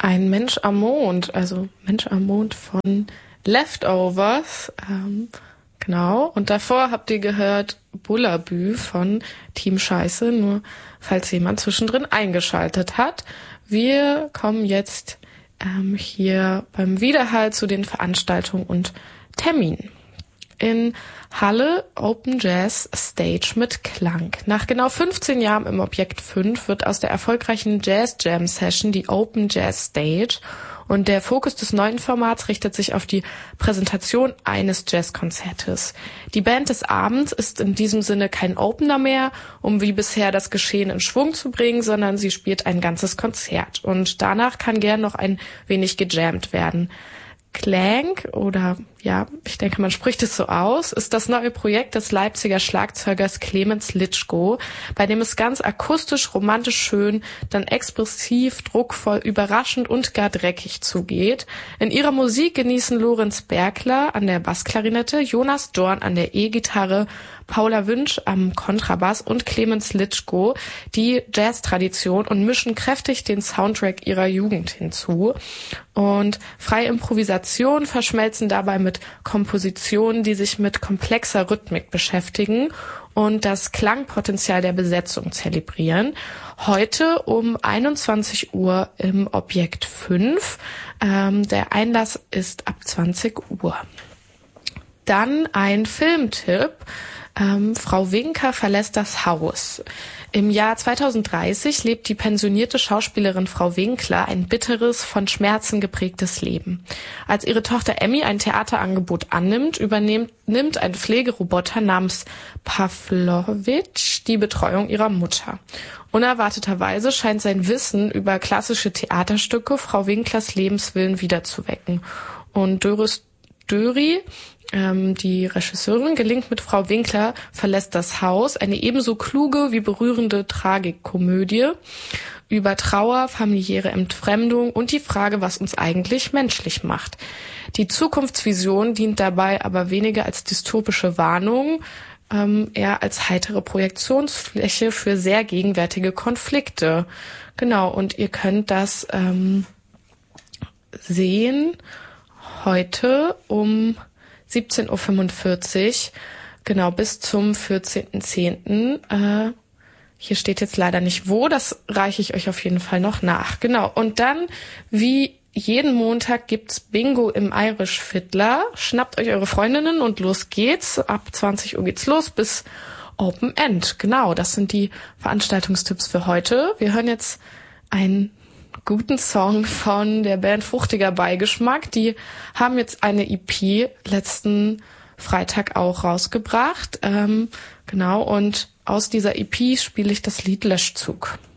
ein Mensch am Mond, also Mensch am Mond von Leftovers. Genau. Und davor habt ihr gehört Bullabü von Team Scheiße, nur falls jemand zwischendrin eingeschaltet hat. Wir kommen jetzt hier beim Widerhall zu den Veranstaltungen und Terminen. In Halle Open Jazz Stage mit Klang. Nach genau 15 Jahren im Objekt 5 wird aus der erfolgreichen Jazz Jam Session die Open Jazz Stage und der Fokus des neuen Formats richtet sich auf die Präsentation eines Jazzkonzertes. Die Band des Abends ist in diesem Sinne kein Opener mehr, um wie bisher das Geschehen in Schwung zu bringen, sondern sie spielt ein ganzes Konzert und danach kann gern noch ein wenig gejammt werden. Klang, oder ja, ich denke, man spricht es so aus, ist das neue Projekt des Leipziger Schlagzeugers Clemens Litschko, bei dem es ganz akustisch, romantisch schön, dann expressiv, druckvoll, überraschend und gar dreckig zugeht. In ihrer Musik genießen Lorenz Bergler an der Bassklarinette, Jonas Dorn an der E-Gitarre, Paula Wünsch am Kontrabass und Clemens Litschko die Jazz-Tradition und mischen kräftig den Soundtrack ihrer Jugend hinzu. Und freie Improvisation verschmelzen dabei mit Kompositionen, die sich mit komplexer Rhythmik beschäftigen und das Klangpotenzial der Besetzung zelebrieren. Heute um 21 Uhr im Objekt 5. Der Einlass ist ab 20 Uhr. Dann ein Filmtipp. Frau Winker verlässt das Haus. Im Jahr 2030 lebt die pensionierte Schauspielerin Frau Winkler ein bitteres, von Schmerzen geprägtes Leben. Als ihre Tochter Emmy ein Theaterangebot annimmt, übernimmt ein Pflegeroboter namens Pavlovich die Betreuung ihrer Mutter. Unerwarteterweise scheint sein Wissen über klassische Theaterstücke Frau Winklers Lebenswillen wiederzuwecken. Und Doris Döri, die Regisseurin, gelingt mit Frau Winkler verlässt das Haus, eine ebenso kluge wie berührende Tragikkomödie über Trauer, familiäre Entfremdung und die Frage, was uns eigentlich menschlich macht. Die Zukunftsvision dient dabei aber weniger als dystopische Warnung, eher als heitere Projektionsfläche für sehr gegenwärtige Konflikte. Genau, und ihr könnt das sehen heute um 17.45 Uhr, genau, bis zum 14.10. Hier steht jetzt leider nicht wo, das reiche ich euch auf jeden Fall noch nach. Genau, und dann, wie jeden Montag, gibt's Bingo im Irish Fiddler. Schnappt euch eure Freundinnen und los geht's. Ab 20 Uhr geht's los bis Open End. Genau, das sind die Veranstaltungstipps für heute. Wir hören jetzt einen guten Song von der Band Fruchtiger Beigeschmack. Die haben jetzt eine EP letzten Freitag auch rausgebracht. Genau, und aus dieser EP spiele ich das Lied Löschzug.